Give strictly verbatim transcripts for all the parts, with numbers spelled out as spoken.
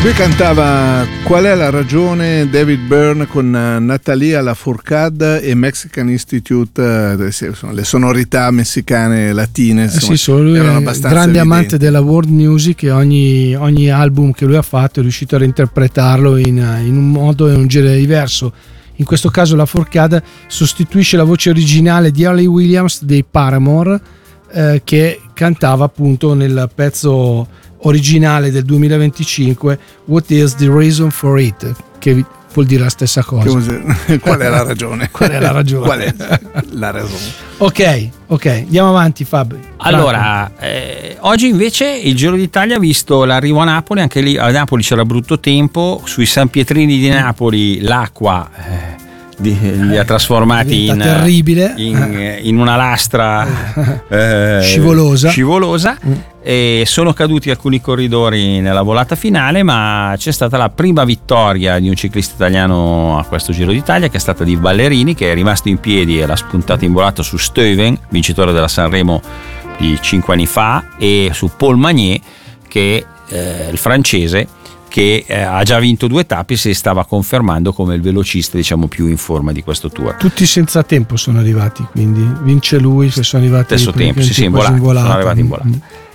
Lui cantava Qual è la ragione, David Byrne con Natalia Lafourcade e Mexican Institute, insomma, le sonorità messicane latine, insomma, eh sì, solo lui erano è abbastanza grande evidenti. amante della world music e ogni, ogni album che lui ha fatto è riuscito a reinterpretarlo in, in un modo e un genere diverso. In questo caso Lafourcade sostituisce la voce originale di Hayley Williams dei Paramore, eh, che cantava appunto nel pezzo originale del duemilaventicinque What is the reason for it, che vuol dire la stessa cosa. Qual è la ragione? Qual è la ragione? Qual è la ragione? Ok, ok, andiamo avanti Fab. Allora, eh, oggi invece il Giro d'Italia ha visto l'arrivo a Napoli, anche lì a Napoli c'era brutto tempo, sui San Pietrini di Napoli l'acqua eh, di, li ha trasformati in, terribile. In, in una lastra eh, scivolosa, scivolosa. Mm. E sono caduti alcuni corridori nella volata finale, ma c'è stata la prima vittoria di un ciclista italiano a questo Giro d'Italia, che è stata di Ballerini, che è rimasto in piedi e l'ha spuntata in volata su Stuyven, vincitore della Sanremo di cinque anni fa, e su Paul Magnier, che è eh, il francese, che eh, ha già vinto due tappe e si stava confermando come il velocista, diciamo, più in forma di questo tour. Tutti senza tempo sono arrivati, quindi vince lui, che sono arrivati stesso tempo, sì, sì, in volata, in volata. Sono arrivati in volata. Mm.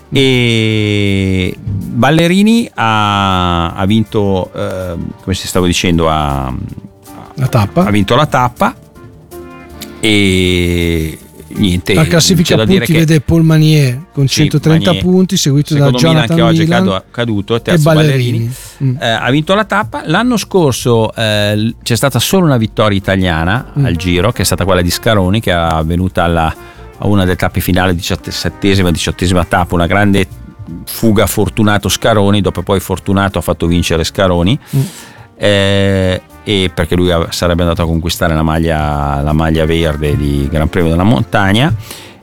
E Ballerini ha, ha vinto, eh, come si stavo dicendo, ha, la tappa. ha vinto la tappa e niente. La classifica punti vede Paul Magnier con sì, centotrenta Magnier, punti, seguito da Jonathan Milan, che Milan, oggi è caduto, e terzo e Ballerini. Ballerini. Mm. Eh, ha vinto la tappa. L'anno scorso eh, c'è stata solo una vittoria italiana mm. al Giro, che è stata quella di Scaroni, che è avvenuta alla a una delle tappe finali, diciassettesima, diciottesima tappa, una grande fuga Fortunato Scaroni, dopo poi Fortunato ha fatto vincere Scaroni, mm. eh, e perché lui sarebbe andato a conquistare la maglia, la maglia verde di Gran Premio della Montagna.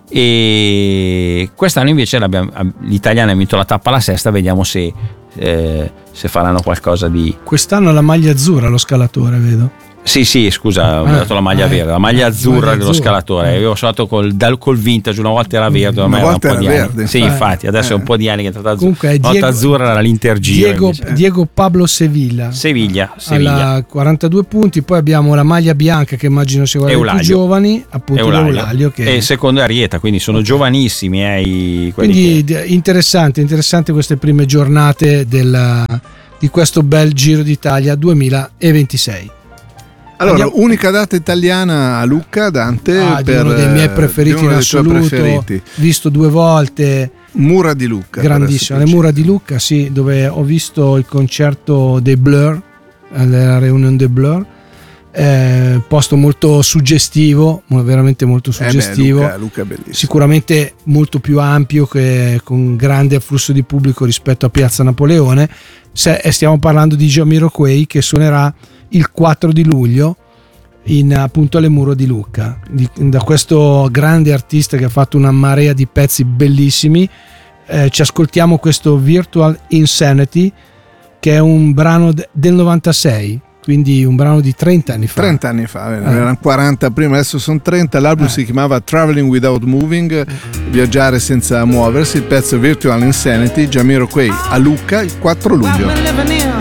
E quest'anno invece l'italiano ha vinto la tappa alla sesta, vediamo se, eh, se faranno qualcosa di... Quest'anno la maglia azzurra lo scalatore, vedo. Sì, sì, scusa, ho ah, dato la maglia ah, verde, la maglia azzurra maglia dello azzurra. scalatore. Avevo suonato col, dal, col vintage, una volta era verde, una volta era verde. Anni. Sì, infatti, adesso eh. è un po' di anni che è entrata azzurra. Comunque è Diego, Diego, azzurra era l'Intergiro. Diego, Diego Pablo Sevilla. Seviglia, Seviglia. Alla quarantadue punti, poi abbiamo la maglia bianca che immagino sia quella dei più giovani, appunto Eulaglio. Eulaglio, che... E secondo è Arieta, quindi sono okay. giovanissimi. Eh, i, quindi che... interessante, interessante queste prime giornate del, di questo bel Giro d'Italia duemilaventisei. Allora, Andiamo... unica data italiana a Lucca, Dante, ah, per uno dei miei preferiti in assoluto, preferiti. Visto due volte. Mura di Lucca. Grandissimo, le Mura di Lucca, sì, dove ho visto il concerto dei Blur, alla Reunion dei Blur, eh, posto molto suggestivo, veramente molto suggestivo. Eh beh, Lucca, Lucca è bellissimo. Sicuramente molto più ampio, che con grande afflusso di pubblico rispetto a Piazza Napoleone. Se, stiamo parlando di Jamiroquai, che suonerà il quattro di luglio in, appunto alle Mura di Lucca, di, da questo grande artista che ha fatto una marea di pezzi bellissimi. Eh, ci ascoltiamo questo Virtual Insanity, che è un brano de, del novantasei, quindi un brano di trenta anni fa. trenta anni fa, eh. erano quaranta prima, adesso sono trenta. L'album eh. si chiamava Traveling Without Moving, viaggiare senza muoversi. Il pezzo Virtual Insanity, Jamiroquai a Lucca il quattro luglio.